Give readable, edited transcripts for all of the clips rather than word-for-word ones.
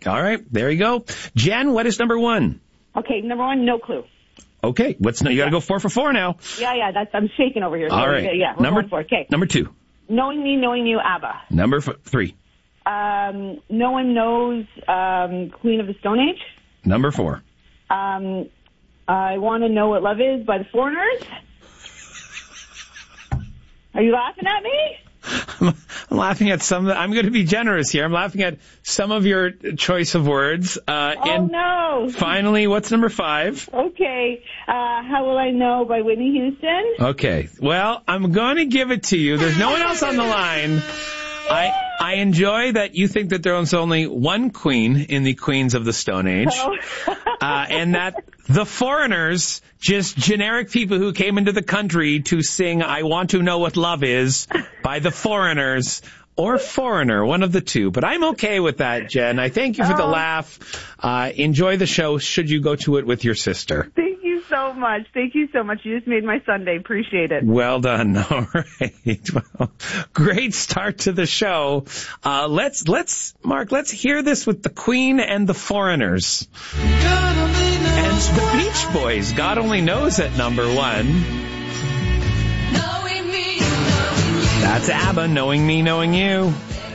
All right, there you go. Jen, what is number 1? Okay, number 1, no clue. Okay, you got to go 4 for 4 now. Yeah, I'm shaking over here. All right. Yeah, we're going for it. Okay. Number 2. Knowing Me, Knowing You, ABBA. Number 3. No One Knows, Queen of the Stone Age. Number 4. I Want to Know What Love Is by the Foreigners. Are you laughing at me? I'm laughing at some. I'm going to be generous here. I'm laughing at some of your choice of words. And no. Finally, what's number 5? Okay. How Will I Know by Whitney Houston. Okay. Well, I'm going to give it to you. There's no one else on the line. I enjoy that you think that there's only one queen in the Queens of the Stone Age. Oh. And that the Foreigners, just generic people who came into the country to sing I Want to Know What Love Is by the Foreigners or Foreigner, one of the two. But I'm okay with that, Jen. I thank you for the laugh. Enjoy the show should you go to it with your sister. Thank you so much. Thank you so much. You just made my Sunday. Appreciate it. Well done. All right. Well, great start to the show. Mark, let's hear this with the Queen and the Foreigners. And the Beach Boys, God Only Knows at number 1. That's ABBA, Knowing Me, Knowing You.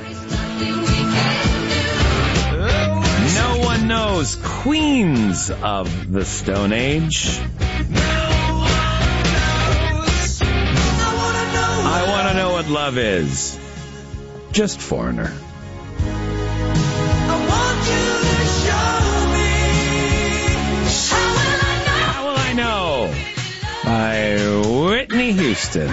No One Knows, Queens of the Stone Age. I Want to Know What Love Is. Just Foreigner. How Will I Know by Whitney Houston.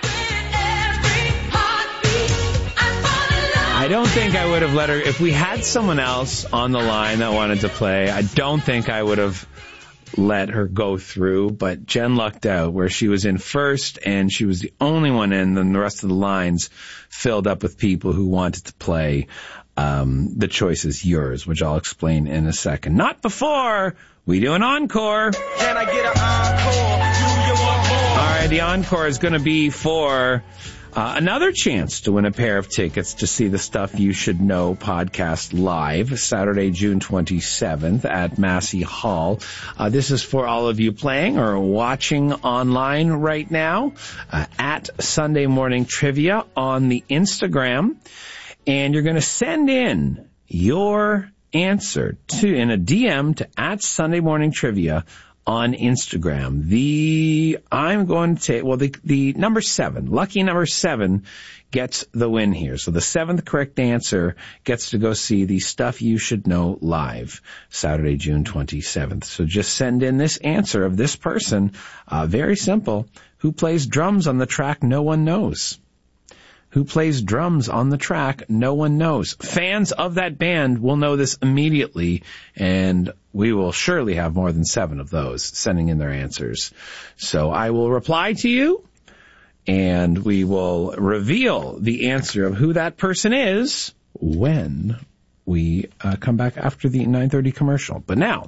I don't think I would have let her, if we had someone else on the line that wanted to play, I don't think I would have let her go through, but Jen lucked out where she was in first and she was the only one in, and the rest of the lines filled up with people who wanted to play. The choice is yours, which I'll explain in a second. Not before we do an encore. Can I get an encore? Do you want more? All right, the encore is going to be for another chance to win a pair of tickets to see the Stuff You Should Know podcast live Saturday, June 27th at Massey Hall. This is for all of you playing or watching online right now at Sunday Morning Trivia on the Instagram. And you're going to send in your answer in a DM to at Sunday Morning Trivia on Instagram. The number 7, lucky number 7 gets the win here. So the 7th correct answer gets to go see the Stuff You Should Know live Saturday, June 27th. So just send in this answer of this person. Very simple. Who plays drums on the track No One Knows? Who plays drums on the track No One Knows? Fans of that band will know this immediately, and we will surely have more than 7 of those sending in their answers. So I will reply to you, and we will reveal the answer of who that person is when we come back after the 9:30 commercial. But now,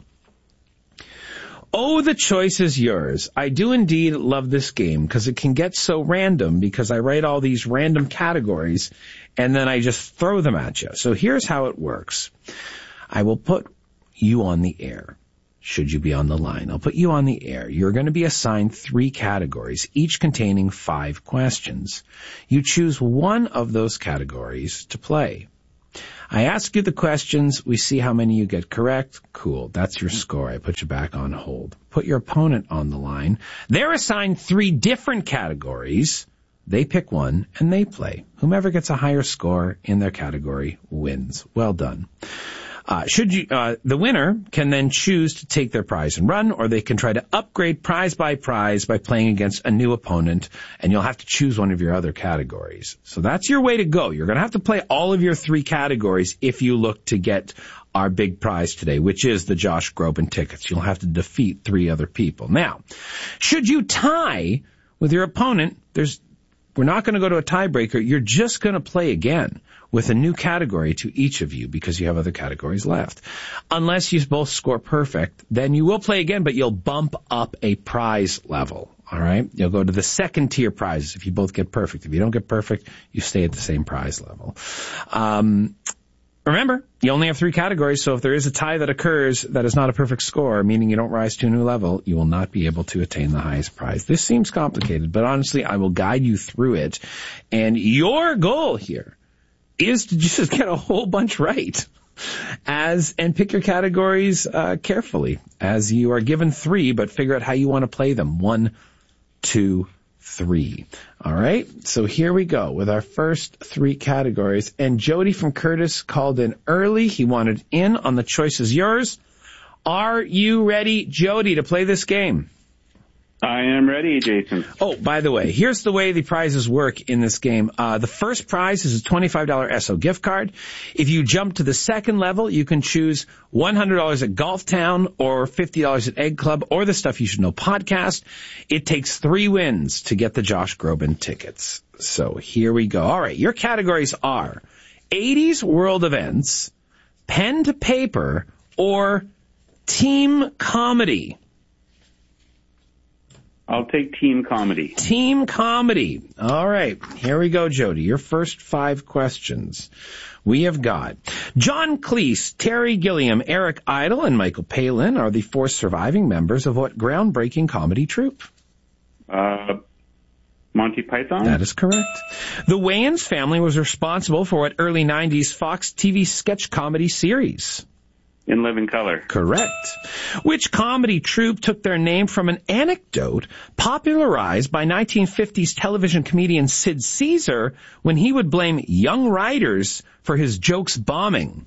oh, the choice is yours. I do indeed love this game because it can get so random because I write all these random categories and then I just throw them at you. So here's how it works. I will put you on the air. Should you be on the line, I'll put you on the air. You're going to be assigned 3 categories, each containing 5 questions. You choose one of those categories to play. I ask you the questions. We see how many you get correct. Cool. That's your score. I put you back on hold. Put your opponent on the line. They're assigned 3 different categories. They pick one and they play. Whomever gets a higher score in their category wins. Well done. The winner can then choose to take their prize and run, or they can try to upgrade prize by prize by playing against a new opponent, and you'll have to choose one of your other categories. So that's your way to go. You're going to have to play all of your 3 categories if you look to get our big prize today, which is the Josh Groban tickets. You'll have to defeat 3 other people. Now, should you tie with your opponent, we're not going to go to a tiebreaker. You're just going to play again with a new category to each of you because you have other categories left. Unless you both score perfect, then you will play again, but you'll bump up a prize level. All right? You'll go to the 2nd tier prizes if you both get perfect. If you don't get perfect, you stay at the same prize level. Remember, you only have 3 categories, so if there is a tie that occurs that is not a perfect score, meaning you don't rise to a new level, you will not be able to attain the highest prize. This seems complicated, but honestly, I will guide you through it. And your goal here is to just get a whole bunch right. And pick your categories carefully as you are given 3, but figure out how you want to play them. 1, 2, 3. All right. So here we go with our first 3 categories. And Jody from Curtis called in early. He wanted in on the choice is yours. Are you ready, Jody, to play this game? I am ready, Jason. Oh, by the way, here's the way the prizes work in this game. The first prize is a $25 Esso gift card. If you jump to the second level, you can choose $100 at Golf Town or $50 at Egg Club or the Stuff You Should Know podcast. It takes 3 wins to get the Josh Groban tickets. So here we go. All right, your categories are 80s world events, pen to paper, or team comedy. I'll take team comedy. Team comedy. All right. Here we go, Jody. Your first 5 questions. We have got John Cleese, Terry Gilliam, Eric Idle, and Michael Palin are the 4 surviving members of what groundbreaking comedy troupe? Monty Python? That is correct. The Wayans family was responsible for what early 90s Fox TV sketch comedy series? In Living Color. Correct. Which comedy troupe took their name from an anecdote popularized by 1950s television comedian Sid Caesar when he would blame young writers for his jokes bombing?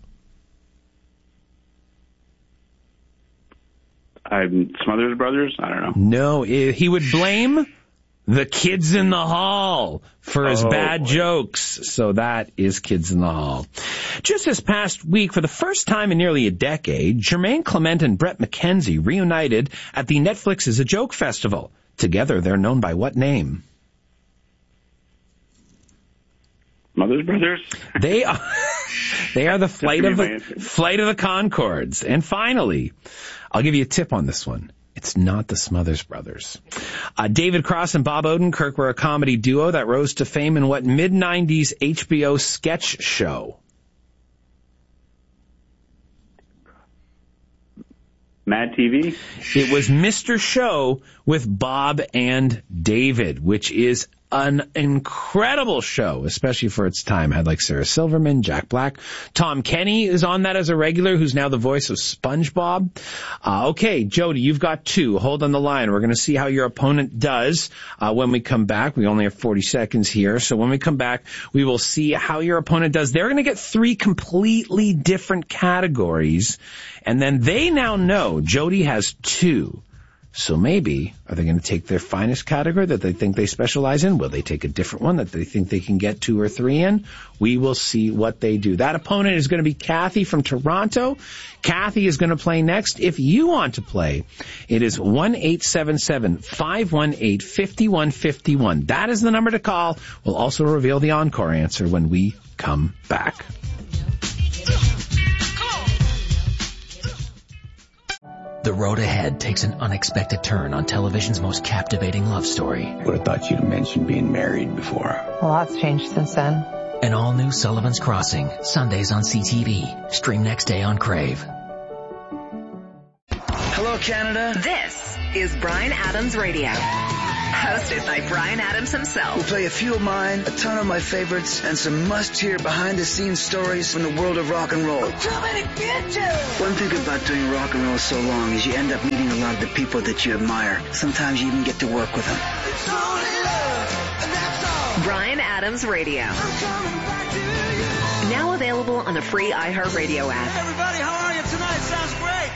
Smothers Brothers? I don't know. No, he would blame the Kids in the Hall for his bad jokes. So that is Kids in the Hall. Just this past week, for the first time in nearly a decade, Jermaine Clement and Brett McKenzie reunited at the Netflix Is a Joke Festival. Together, they're known by what name? Smothers Brothers? They are the Flight of the Conchords. And finally, I'll give you a tip on this one. It's not the Smothers Brothers. David Cross and Bob Odenkirk were a comedy duo that rose to fame in what mid-90s HBO sketch show? Mad TV? It was Mr. Show with Bob and David, which is an incredible show, especially for its time. It had like Sarah Silverman, Jack Black. Tom Kenny is on that as a regular, who's now the voice of SpongeBob. Okay, Jody, you've got 2. Hold on the line. We're going to see how your opponent does when we come back. We only have 40 seconds here. So when we come back, we will see how your opponent does. They're going to get 3 completely different categories. And then they now know Jody has 2. So maybe, are they going to take their finest category that they think they specialize in? Will they take a different one that they think they can get 2 or 3 in? We will see what they do. That opponent is going to be Kathy from Toronto. Kathy is going to play next. If you want to play, it is 1-877-518-5151. That is the number to call. We'll also reveal the encore answer when we come back. The road ahead takes an unexpected turn on television's most captivating love story. Would have thought you'd have mentioned being married before. A lot's changed since then. An all-new Sullivan's Crossing, Sundays on CTV. Stream next day on Crave. Hello, Canada. This is Bryan Adams Radio. Hosted by Bryan Adams himself. We'll play a few of mine, a ton of my favorites, and some must-hear behind-the-scenes stories from the world of rock and roll. One thing about doing rock and roll so long is you end up meeting a lot of the people that you admire. Sometimes you even get to work with them. Bryan Adams Radio. Now available on the free iHeartRadio app. Everybody, how are you tonight? Sounds great.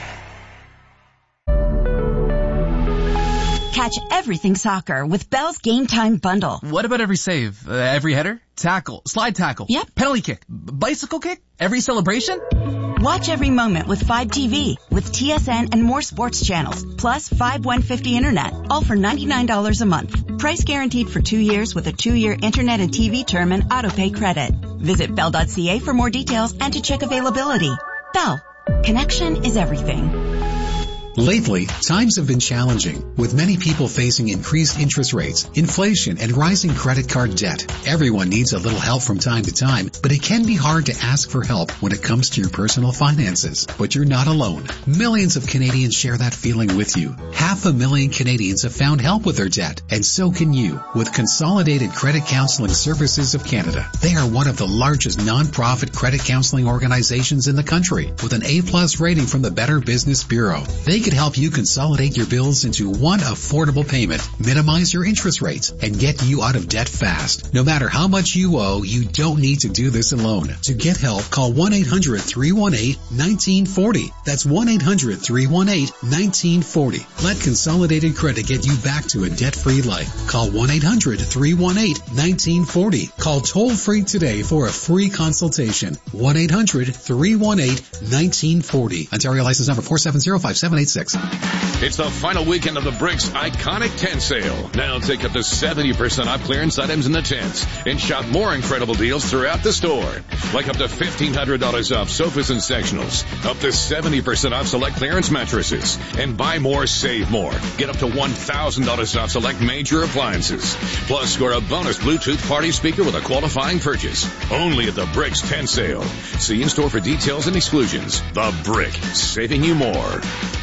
Catch everything soccer with Bell's Game Time Bundle. What about every save? Every header? Tackle? Slide tackle? Yep. Penalty kick? Bicycle kick? Every celebration? Watch every moment with 5TV with TSN and more sports channels, plus 5150 internet, all for $99 a month. Price guaranteed for 2 years with a 2-year internet and TV term and auto-pay credit. Visit Bell.ca for more details and to check availability. Bell. Connection is everything. Lately, times have been challenging, with many people facing increased interest rates, inflation, and rising credit card debt. Everyone needs a little help from time to time, but it can be hard to ask for help when it comes to your personal finances. But you're not alone. Millions of Canadians share that feeling with you. 500,000 Canadians have found help with their debt, and so can you with Consolidated Credit Counseling Services of Canada. They are one of the largest non-profit credit counseling organizations in the country, with an A+ rating from the Better Business Bureau. They could help you consolidate your bills into one affordable payment, minimize your interest rates, and get you out of debt fast. No matter how much you owe, you don't need to do this alone. To get help, call 1-800-318-1940. That's 1-800-318-1940. Let Consolidated Credit get you back to a debt-free life. Call 1-800-318-1940. Call toll-free today for a free consultation. 1-800-318-1940. Ontario license number 4705786. It's the final weekend of the Bricks Iconic Tent Sale. Now take up to 70% off clearance items in the tents and shop more incredible deals throughout the store. Like up to $1,500 off sofas and sectionals, up to 70% off select clearance mattresses, and buy more, save more. Get up to $1,000 off select major appliances. Plus, score a bonus Bluetooth party speaker with a qualifying purchase. Only at the Bricks Tent Sale. See in-store for details and exclusions. The Brick, saving you more.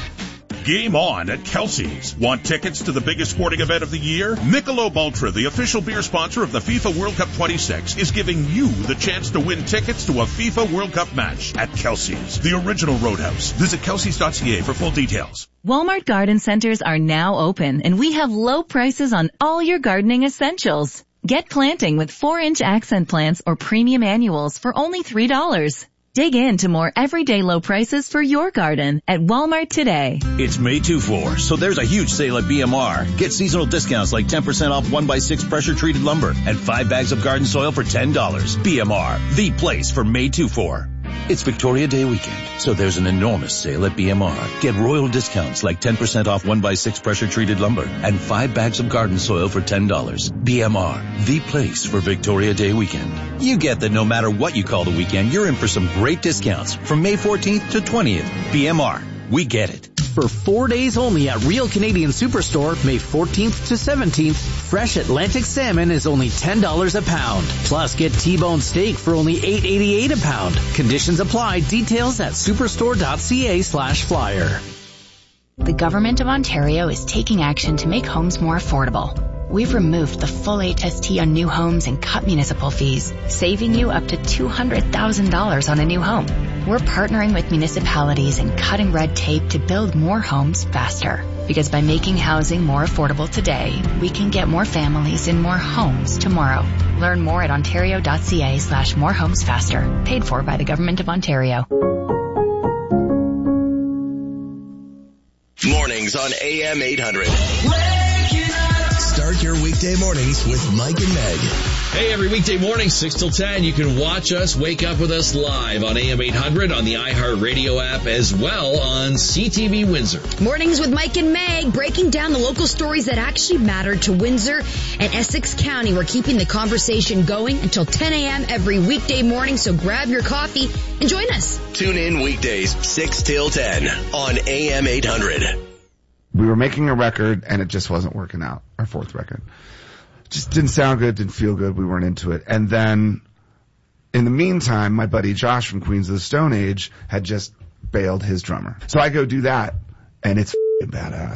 Game on at Kelsey's. Want tickets to the biggest sporting event of the year? Michelob Ultra, the official beer sponsor of the FIFA World Cup 26, is giving you the chance to win tickets to a FIFA World Cup match at Kelsey's, the original Roadhouse. Visit kelseys.ca for full details. Walmart Garden Centers are now open, and we have low prices on all your gardening essentials. Get planting with 4-inch accent plants or premium annuals for only $3. Dig into more everyday low prices for your garden at Walmart today. It's May 2-4, so there's a huge sale at BMR. Get seasonal discounts like 10% off 1x6 pressure-treated lumber and 5 bags of garden soil for $10. BMR, the place for May 2-4. It's Victoria Day weekend, so there's an enormous sale at BMR. Get royal discounts like 10% off 1x6 pressure-treated lumber and 5 bags of garden soil for $10. BMR, the place for Victoria Day weekend. You get that no matter what you call the weekend, you're in for some great discounts from May 14th to 20th. BMR, we get it. For 4 days only at Real Canadian Superstore, May 14th to 17th, fresh Atlantic salmon is only $10 a pound. Plus, get T-bone steak for only $8.88 a pound. Conditions apply. Details at superstore.ca/flyer. The Government of Ontario is taking action to make homes more affordable. We've removed the full HST on new homes and cut municipal fees, saving you up to $200,000 on a new home. We're partnering with municipalities and cutting red tape to build more homes faster. Because by making housing more affordable today, we can get more families in more homes tomorrow. Learn more at ontario.ca/morehomesfaster. Paid for by the Government of Ontario. Mornings on AM 800. Start your weekday mornings with Mike and Meg. Hey, every weekday morning, 6 till 10, you can watch us, wake up with us live on AM 800 on the iHeartRadio app, as well on CTV Windsor. Mornings with Mike and Meg, breaking down the local stories that actually matter to Windsor and Essex County. We're keeping the conversation going until 10 a.m. every weekday morning, so grab your coffee and join us. Tune in weekdays, 6 till 10 on AM 800. We were making a record, and it just wasn't working out, our fourth record. Just didn't sound good, didn't feel good, we weren't into it. And then, in the meantime, my buddy Josh from Queens of the Stone Age had just bailed his drummer. So I go do that, and it's f***ing badass.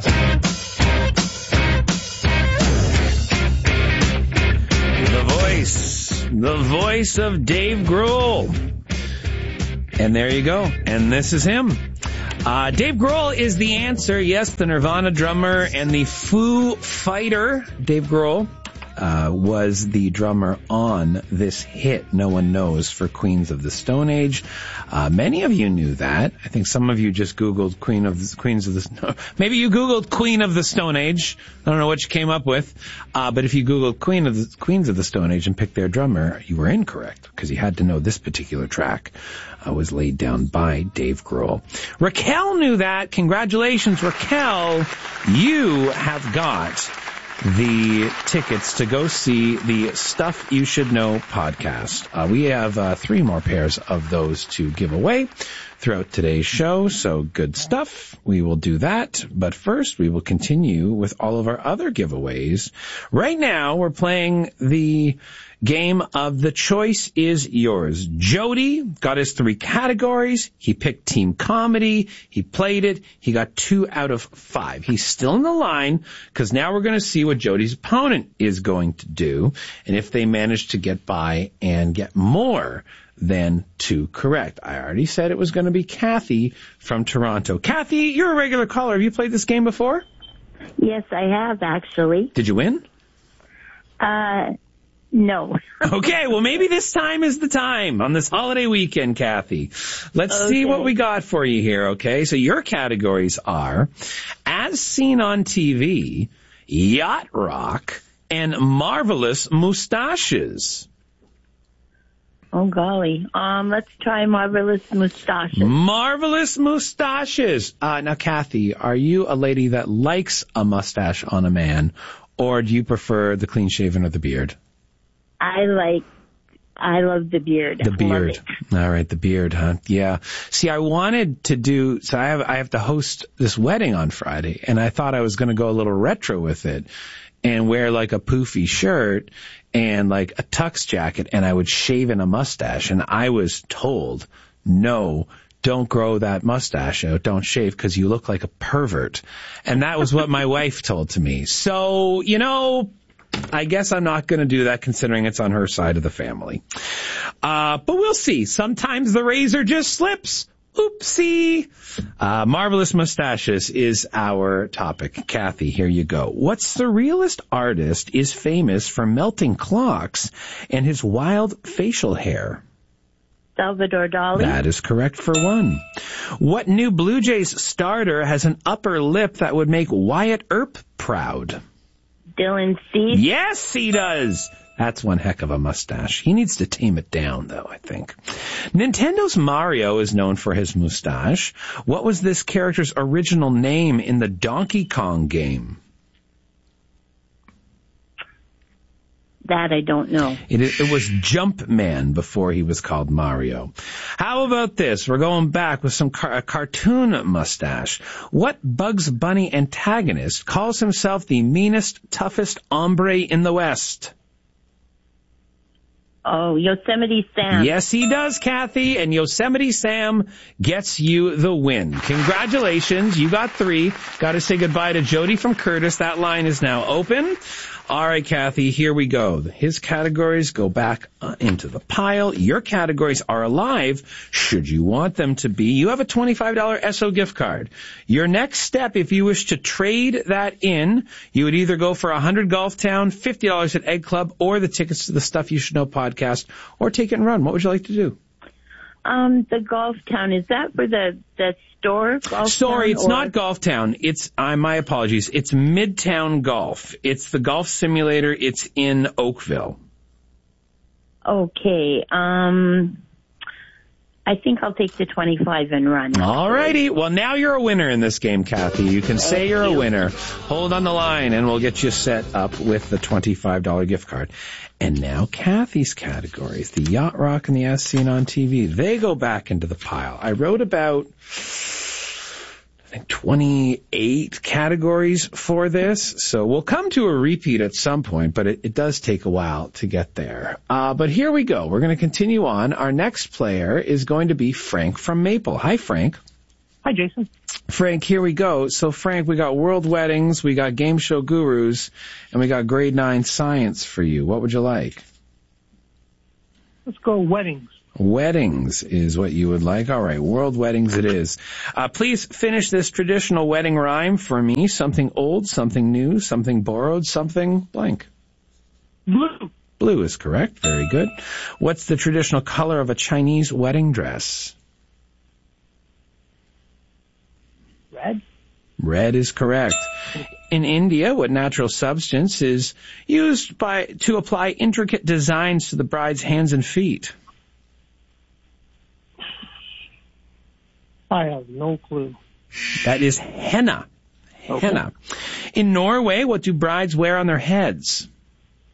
The voice of Dave Grohl. And there you go. And this is him. Dave Grohl is the answer. Yes, the Nirvana drummer and the Foo Fighter. Dave Grohl was the drummer on this hit, No One Knows, for Queens of the Stone Age. Many of you knew that. I think some of you just Googled maybe you Googled Queen of the Stone Age. I don't know what you came up with. But if you Googled Queens of the Stone Age and picked their drummer, you were incorrect, because you had to know this particular track was laid down by Dave Grohl. Raquel knew that. Congratulations, Raquel. You have got the tickets to go see the Stuff You Should Know podcast. We have 3 more pairs of those to give away. throughout today's show, so good stuff. We will do that. But first, we will continue with all of our other giveaways. Right now, we're playing the game of The Choice Is Yours. Jody got his 3 categories. He picked Team Comedy. He played it. He got 2 out of 5. He's still in the line because now we're going to see what Jody's opponent is going to do and if they manage to get by and get more than 2 correct. I already said it was going to be Kathy from Toronto. Kathy, you're a regular caller. Have you played this game before? Yes, I have, actually. Did you win? No. Okay, well, maybe this time is the time on this holiday weekend, Kathy. Let's see what we got for you here, okay? So your categories are As Seen on TV, Yacht Rock, and Marvelous Mustaches. Oh, golly. Let's try Marvelous Mustaches. Marvelous Mustaches. Now, Kathy, are you a lady that likes a mustache on a man, or do you prefer the clean-shaven or the beard? I love the beard. The beard. All right, the beard, huh? Yeah. See, I wanted to do, so I have to host this wedding on Friday, and I thought I was going to go a little retro with it and wear like a poofy shirt and like a tux jacket, and I would shave in a mustache. And I was told, no, don't grow that mustache out. Don't shave because you look like a pervert. And that was what my wife told to me. So, you know, I guess I'm not going to do that considering it's on her side of the family. But we'll see. Sometimes the razor just slips. Oopsie. Marvelous Mustaches is our topic. Kathy, here you go. What surrealist artist is famous for melting clocks and his wild facial hair? Salvador Dali. That is correct for 1. What new Blue Jays starter has an upper lip that would make Wyatt Earp proud? Dylan Cease. Yes, he does. That's one heck of a mustache. He needs to tame it down, though, I think. Nintendo's Mario is known for his mustache. What was this character's original name in the Donkey Kong game? That I don't know. It was Jumpman before he was called Mario. How about this? We're going back with some cartoon mustache. What Bugs Bunny antagonist calls himself the meanest, toughest hombre in the West? Oh, Yosemite Sam. Yes, he does, Kathy, and Yosemite Sam gets you the win. Congratulations. You got 3. Got to say goodbye to Jody from Curtis. That line is now open. All right, Kathy, here we go. His categories go back into the pile. Your categories are alive, should you want them to be. You have a $25 Esso gift card. Your next step, if you wish to trade that in, you would either go for 100 Golf Town, $50 at Egg Club, or the tickets to the Stuff You Should Know podcast, or take it and run. What would you like to do? The Golf Town, is that for the store? Sorry, it's not Golf Town. It's, my apologies. It's Midtown Golf. It's the golf simulator. It's in Oakville. Okay. I think I'll take the 25 and run. All righty. Well, now you're a winner in this game, Kathy. You can say you're a winner. Hold on the line, and we'll get you set up with the $25 gift card. And now Kathy's categories, the Yacht Rock and the As Seen on TV, they go back into the pile. I wrote about, I think, 28 categories for this. So we'll come to a repeat at some point, but it does take a while to get there. But here we go. We're going to continue on. Our next player is going to be Frank from Maple. Hi, Frank. Hi, Jason. Frank, here we go. So, Frank, we got World Weddings, we got Game Show Gurus, and we got Grade 9 Science for you. What would you like? Let's go weddings. Weddings is what you would like. All right, World Weddings it is. Please finish this traditional wedding rhyme for me. Something old, something new, something borrowed, something blank. Blue. Blue is correct. Very good. What's the traditional color of a Chinese wedding dress? Red. Red is correct. In India, what natural substance is used to apply intricate designs to the bride's hands and feet? I have no clue. That is henna. Okay. Henna. In Norway, what do brides wear on their heads?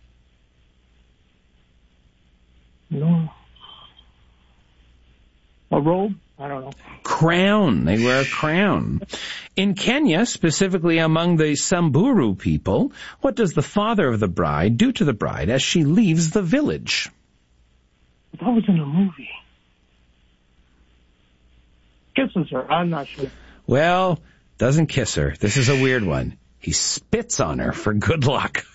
No. A robe? I don't know. Crown. They wear a crown. In Kenya, specifically among the Samburu people, what does the father of the bride do to the bride as she leaves the village? That was in a movie. Kisses her. I'm not sure. Well, doesn't kiss her. This is a weird one. He spits on her for good luck.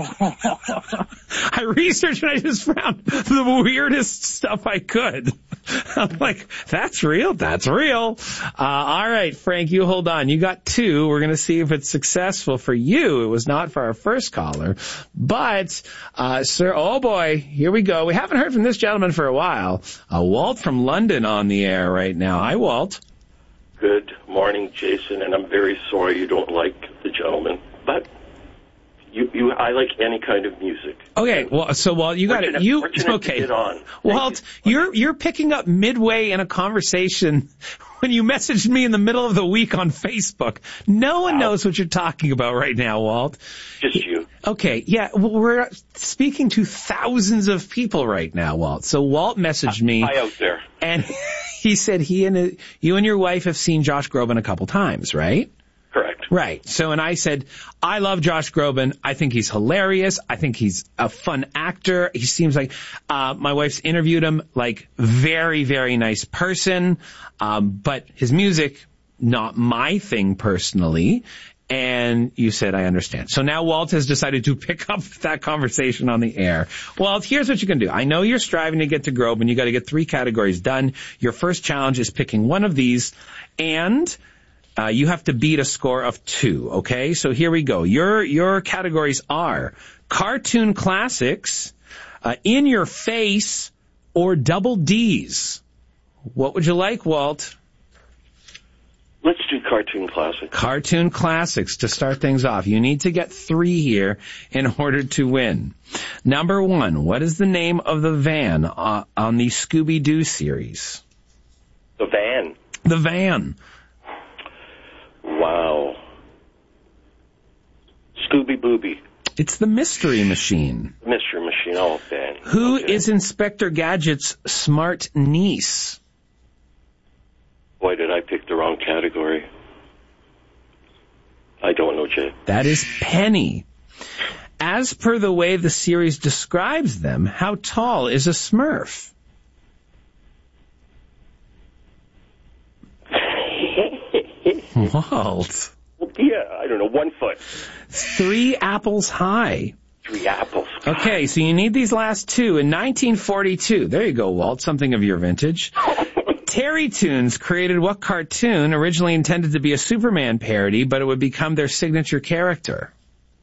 I researched and I just found the weirdest stuff I could. I'm like, that's real? That's real. All right, Frank, you hold on. You got 2. We're going to see if it's successful for you. It was not for our first caller. But, sir, oh boy, here we go. We haven't heard from this gentleman for a while. Walt from London on the air right now. Hi, Walt. Good morning, Jason, and I'm very sorry you don't like the gentleman, but I like any kind of music. Okay, well, so Walt, you got it. You okay? Walt, you're picking up midway in a conversation when you messaged me in the middle of the week on Facebook. No one knows what you're talking about right now, Walt. Just you. Okay, yeah, well, we're speaking to thousands of people right now, Walt. So Walt messaged me. Hi out there. And he said you and your wife have seen Josh Groban a couple times, right? Correct. Right. So, and I said, I love Josh Groban. I think he's hilarious. I think he's a fun actor. He seems like, my wife's interviewed him, like, very, very nice person. But his music, not my thing personally. And you said, I understand. So now Walt has decided to pick up that conversation on the air. Walt, here's what you can do. I know you're striving to get to Groban. You got to get 3 categories done. Your first challenge is picking one of these, and you have to beat a score of 2, okay? So here we go. Your categories are cartoon classics, in your face, or double D's. What would you like, Walt? Let's do cartoon classics. Cartoon classics to start things off. You need to get 3 here in order to win. Number 1, what is the name of the van on the Scooby-Doo series? The van. The van. Wow. Scooby Booby. It's the Mystery Machine. Mystery Machine, oh, man. Who is Inspector Gadget's smart niece? Boy, did I pick the wrong category. I don't know, Jay. That is Penny. As per the way the series describes them, how tall is a Smurf? Walt. Yeah, I don't know, 1 foot. 3 apples high. 3 apples. Okay, so you need these last 2. In 1942, there you go, Walt, something of your vintage. Terry Toons created what cartoon originally intended to be a Superman parody, but it would become their signature character?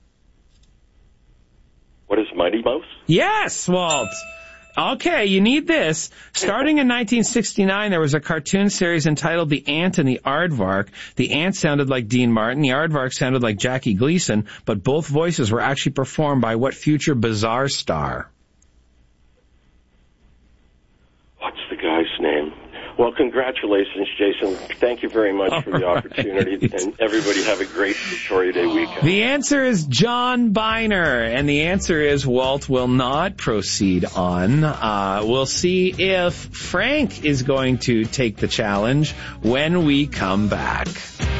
What is Mighty Mouse? Yes, Walt. Okay, you need this. Starting in 1969, there was a cartoon series entitled The Ant and the Aardvark. The Ant sounded like Dean Martin. The Aardvark sounded like Jackie Gleason, but both voices were actually performed by what future bizarre star? What's the guy's name? Well, congratulations, Jason. Thank you very much for the opportunity, and everybody have a great Victoria Day weekend. The answer is John Biner, and the answer is Walt will not proceed on. We'll see if Frank is going to take the challenge when we come back.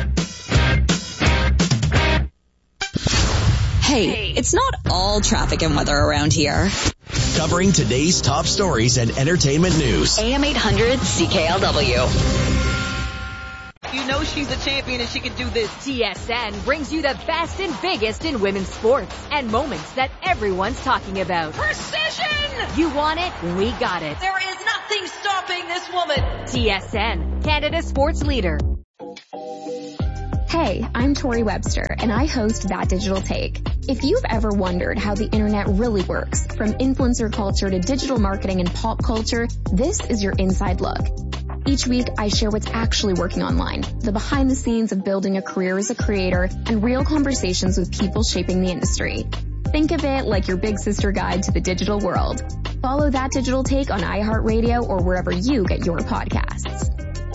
Hey, it's not all traffic and weather around here. Covering today's top stories and entertainment news. AM 800 CKLW. You know she's a champion and she can do this. TSN brings you the best and biggest in women's sports and moments that everyone's talking about. Precision! You want it? We got it. There is nothing stopping this woman. TSN, Canada's sports leader. Hey, I'm Tori Webster, and I host That Digital Take. If you've ever wondered how the internet really works, from influencer culture to digital marketing and pop culture, this is your inside look. Each week, I share what's actually working online, the behind the scenes of building a career as a creator, and real conversations with people shaping the industry. Think of it like your big sister guide to the digital world. Follow That Digital Take on iHeartRadio or wherever you get your podcasts.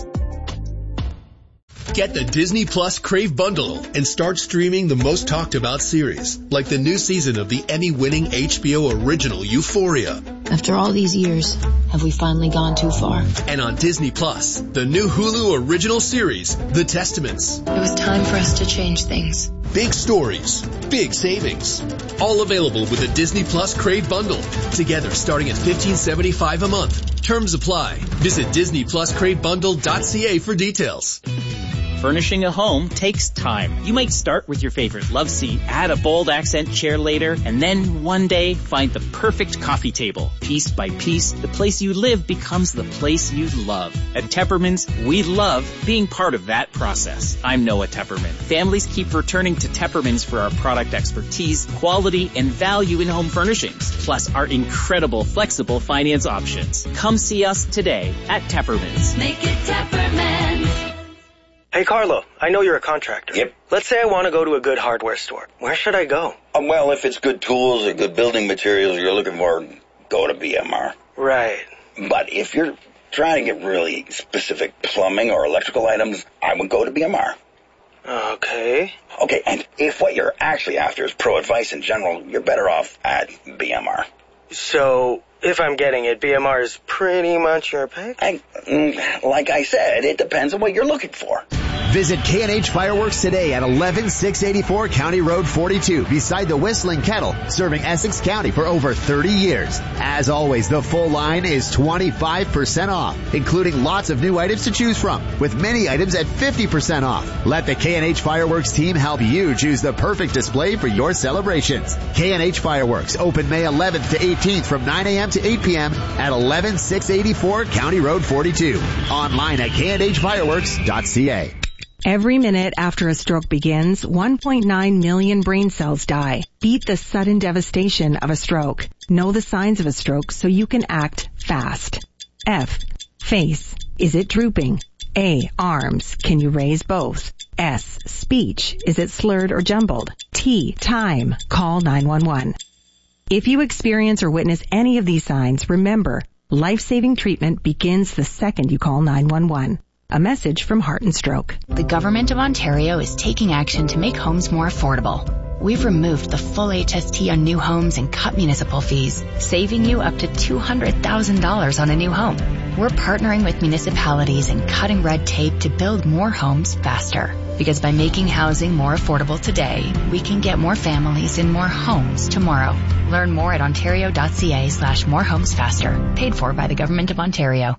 Get the Disney Plus Crave Bundle and start streaming the most talked about series, like the new season of the Emmy-winning HBO original Euphoria. After all these years, Have we finally gone too far? And on Disney Plus, the new Hulu original series, The Testaments. It was time for us to change things. Big stories, big savings. All available with a Disney Plus Crave bundle. Together starting at $15.75 a month. Terms apply. Visit DisneyPlusCraveBundle.ca for details. Furnishing a home takes time. You might start with your favorite love seat, add a bold accent chair later, and then one day find the perfect coffee table. Piece by piece, the place you live becomes the place you love. At Tepperman's, we love being part of that process. I'm Noah Tepperman. Families keep returning to Tepperman's for our product expertise, quality, and value in home furnishings, plus our incredible flexible finance options. Come see us today at Tepperman's. Make it Tepperman's. Hey, Carlo, I know you're a contractor. Yep. Let's say I want to go to a good hardware store. Where should I go? Well, if it's good tools or good building materials you're looking for, go to BMR. Right. But if you're trying to get really specific plumbing or electrical items, I would go to BMR. Okay. Okay, and if what you're actually after is pro advice in general, you're better off at BMR. So, if I'm getting it, BMR is pretty much your pick? Like I said, it depends on what you're looking for. Visit K&H Fireworks today at 11684 County Road 42 beside the Whistling Kettle, serving Essex County for over 30 years. As always, the full line is 25% off, including lots of new items to choose from, with many items at 50% off. Let the K&H Fireworks team help you choose the perfect display for your celebrations. K&H Fireworks, open May 11th to 18th from 9 a.m. to 8 p.m. at 11684 County Road 42. Online at kndhfireworks.ca. Every minute after a stroke begins, 1.9 million brain cells die. Beat the sudden devastation of a stroke. Know the signs of a stroke so you can act fast. F. Face. Is it drooping? A. Arms. Can you raise both? S. Speech. Is it slurred or jumbled? T. Time. Call 911. If you experience or witness any of these signs, remember, life-saving treatment begins the second you call 911. A message from Heart and Stroke. The Government of Ontario is taking action to make homes more affordable. We've removed the full HST on new homes and cut municipal fees, saving you up to $200,000 on a new home. We're partnering with municipalities and cutting red tape to build more homes faster. Because by making housing more affordable today, we can get more families in more homes tomorrow. Learn more at ontario.ca/morehomesfaster. Paid for by the Government of Ontario.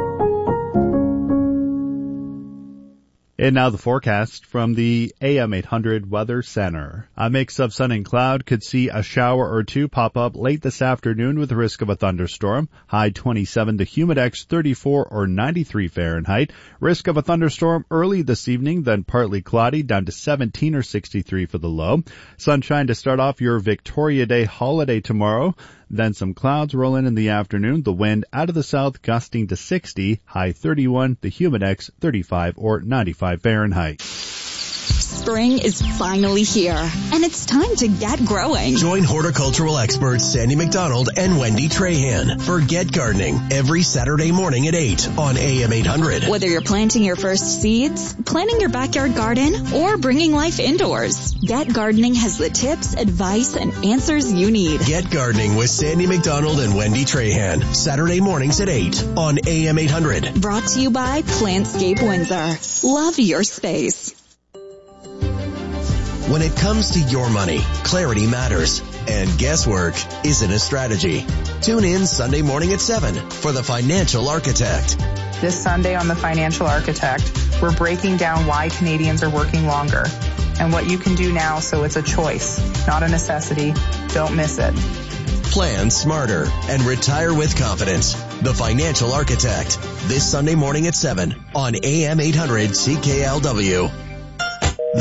And now the forecast from the AM 800 Weather Center. A mix of sun and cloud, could see a shower or two pop up late this afternoon with the risk of a thunderstorm. High 27 to humidex 34 or 93 Fahrenheit. Risk of a thunderstorm early this evening, then partly cloudy down to 17 or 63 for the low. Sunshine to start off your Victoria Day holiday tomorrow. Then some clouds roll in the afternoon. The wind out of the south gusting to 60, high 31, the humidex 35 or 95 Fahrenheit. Spring is finally here, and it's time to get growing. Join horticultural experts Sandy McDonald and Wendy Trahan for Get Gardening every Saturday morning at 8 on AM 800. Whether you're planting your first seeds, planting your backyard garden, or bringing life indoors, Get Gardening has the tips, advice, and answers you need. Get Gardening with Sandy McDonald and Wendy Trahan, Saturday mornings at 8 on AM 800. Brought to you by Plantscape Windsor. Love your space. When it comes to your money, clarity matters, and guesswork isn't a strategy. Tune in Sunday morning at 7 for The Financial Architect. This Sunday on The Financial Architect, we're breaking down why Canadians are working longer and what you can do now so it's a choice, not a necessity. Don't miss it. Plan smarter and retire with confidence. The Financial Architect, this Sunday morning at 7 on AM 800 CKLW.